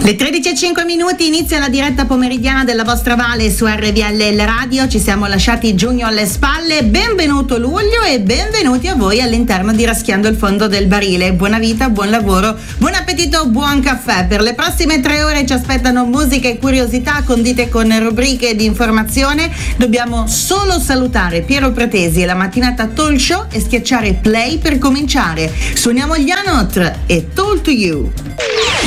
Le 13:05 inizia la diretta pomeridiana della vostra Vale su RVL Radio. Ci siamo lasciati giugno alle spalle. Benvenuto luglio e benvenuti a voi all'interno di Raschiando il fondo del barile. Buona vita, buon lavoro, buon appetito, buon caffè. Per le prossime 3 ore ci aspettano musica e curiosità condite con rubriche di informazione. Dobbiamo solo salutare Piero Pratesi e la mattinata talk show e schiacciare play per cominciare. Suoniamo gli Anot e Talk to You.